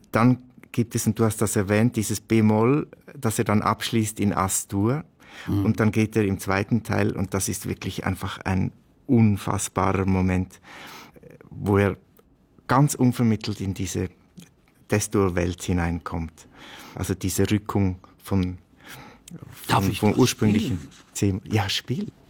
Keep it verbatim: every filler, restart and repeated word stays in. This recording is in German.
Dann gibt es, und du hast das erwähnt, dieses B-Moll, das er dann abschließt in As-Dur. Mhm. Und dann geht er im zweiten Teil, und das ist wirklich einfach ein unfassbarer Moment, wo er ganz unvermittelt in diese Des-Dur-Welt hineinkommt. Also diese Rückung von, von, vom ursprünglichen Thema. Ja, Spiel.